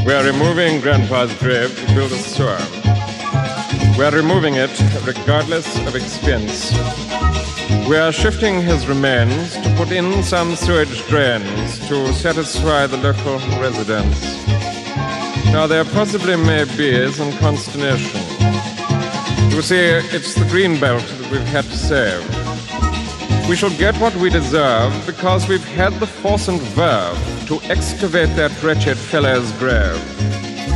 We are removing Grandpa's grave to build a sewer. We are removing it regardless of expense. We are shifting his remains to put in some sewage drains to satisfy the local residents. Now, there possibly may be some consternation. You see, it's the greenbelt that we've had to save. We shall get what we deserve because we've had the force and verve to excavate that wretched fellow's grave.